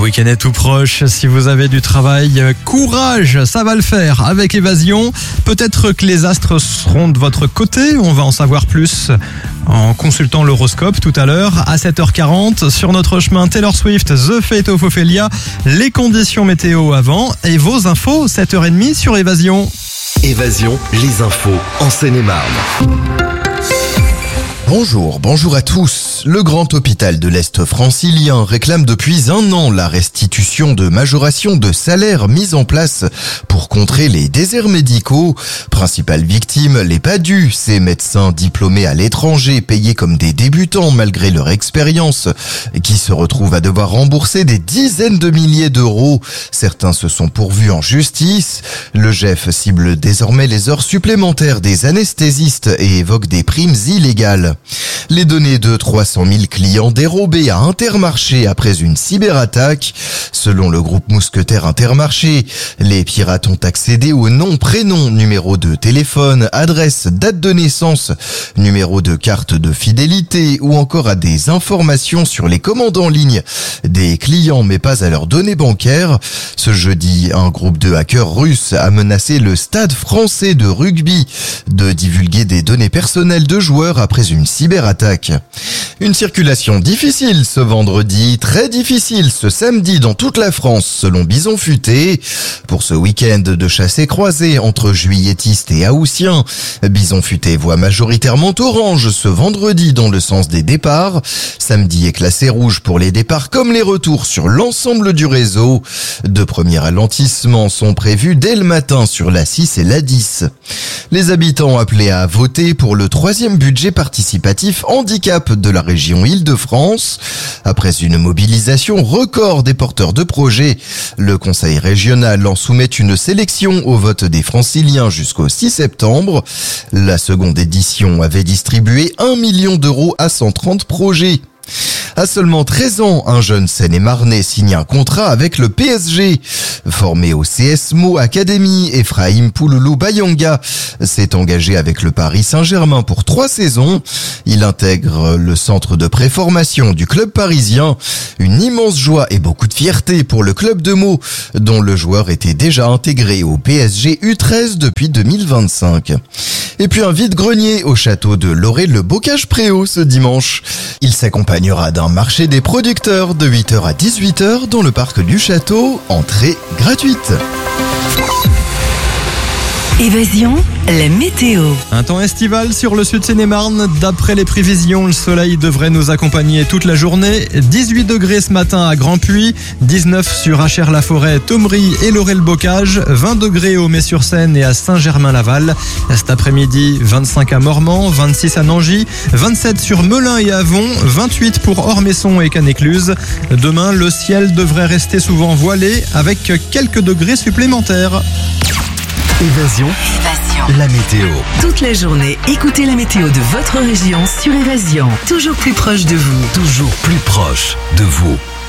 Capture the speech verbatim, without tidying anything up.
week-end est tout proche. Si vous avez du travail, courage, ça va le faire avec Évasion. Peut-être que les astres seront de votre côté. On va en savoir plus en consultant l'horoscope tout à l'heure à sept heures quarante. Sur notre chemin, Taylor Swift, The Fate of Ophelia, les conditions météo avant et vos infos sept heures trente sur Évasion. Évasion, les infos en Seine-et-Marne. Bonjour, bonjour à tous. Le grand hôpital de l'Est francilien réclame depuis un an la restitution de majorations de salaire mises en place pour contrer les déserts médicaux. Principale victime, les PADU, ces médecins diplômés à l'étranger, payés comme des débutants malgré leur expérience, qui se retrouvent à devoir rembourser des dizaines de milliers d'euros. Certains se sont pourvus en justice. Le G E F cible désormais les heures supplémentaires des anesthésistes et évoque des primes illégales. Les données de trois cent mille clients dérobés à Intermarché après une cyberattaque. Selon le groupe Mousquetaire Intermarché, les pirates ont accédé au nom, prénom, numéro de téléphone, adresse, date de naissance, numéro de carte de fidélité ou encore à des informations sur les commandes en ligne des clients mais pas à leurs données bancaires. Ce jeudi, un groupe de hackers russes a menacé le Stade français de rugby de divulguer des données personnelles de joueurs après une cyberattaque. Une circulation difficile ce vendredi, très difficile ce samedi dans toute la France selon Bison Futé. Pour ce week-end de chassés-croisés entre juilletistes et haussiens, Bison Futé voit majoritairement orange ce vendredi dans le sens des départs. Samedi est classé rouge pour les départs comme les retours sur l'ensemble du réseau. De premiers ralentissements sont prévus dès le matin sur la six et la dix. Les habitants appelés à voter pour le troisième budget participatif handicap de la région Île-de-France. Après une mobilisation record des porteurs de projets, le conseil régional en soumet une sélection au vote des franciliens jusqu'au six septembre. La seconde édition avait distribué un million d'euros à cent trente projets. À seulement treize ans, un jeune Seine-et-Marnais signe un contrat avec le P S G. Formé au C S M O Academy, Ephraim Pouloulou Bayanga s'est engagé avec le Paris Saint-Germain pour trois saisons. Il intègre le centre de préformation du club parisien. Une immense joie et beaucoup de fierté pour le club de Meaux, dont le joueur était déjà intégré au P S G U treize depuis deux mille vingt-cinq. Et puis un vide-grenier au château de Loré-le-Bocage-Préau ce dimanche. Il s'accompagnera d'un marché des producteurs de huit heures à dix-huit heures dans le parc du château, entrée gratuite. Évasion, la météo. Un temps estival sur le sud Seine-et-Marne. D'après les prévisions, le soleil devrait nous accompagner toute la journée. dix-huit degrés ce matin à Grand-Puy, dix-neuf sur Achères-la-Forêt, Thomery et Loré-le-Bocage, vingt degrés au Mets-sur-Seine et à Saint-Germain-Laval. Cet après-midi, vingt-cinq à Mormant, vingt-six à Nangy, vingt-sept sur Melun et Avon, vingt-huit pour Ormesson et Canécluse. Demain, le ciel devrait rester souvent voilé avec quelques degrés supplémentaires. Évasion, Évasion. la météo. Toute la journée, écoutez la météo de votre région sur Évasion. Toujours plus proche de vous. Toujours plus proche de vous.